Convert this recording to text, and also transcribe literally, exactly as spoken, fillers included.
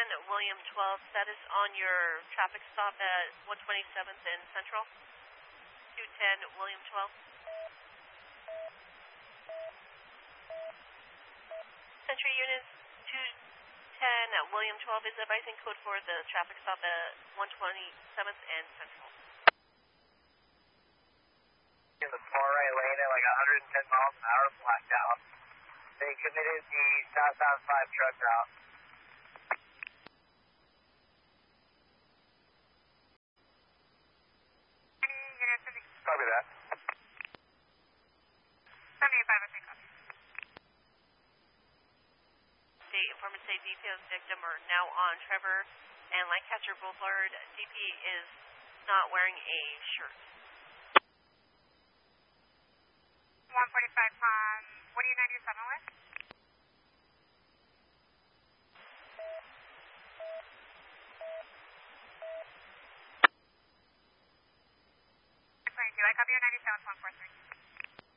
William twelve, status on your traffic stop at one twenty-seventh and Central. two ten William twelve. Century units, two ten William twelve is advising code for the traffic stop at one twenty-seventh and Central. In the far right lane at like one hundred ten miles an hour, blacked out. They committed the southbound five truck route. Copy that. seventy-five, I think. State informant say D P S victim are now on Trevor and Lancaster Boulevard. D P is not wearing a shirt. one forty-five from, what are you ninety-seven with? Do I copy your ninety-seven with one four three?